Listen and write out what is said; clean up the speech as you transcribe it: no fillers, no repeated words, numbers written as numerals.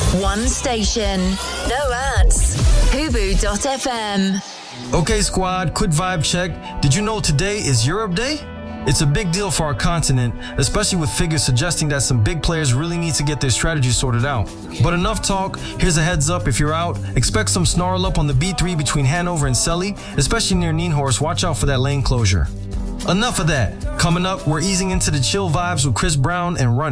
One station. No ads. Hubu.fm. Okay, squad, quick vibe check. Did you know today is Europe Day? It's a big deal for our continent, especially with figures suggesting that some big players really need to get their strategy sorted out. But enough talk, here's a heads up if you're out. Expect some snarl up on the B3 between Hanover and Selly, especially near Nienhorst. Watch out for that lane closure. Enough of that. Coming up, we're easing into the chill vibes with Chris Brown and Run.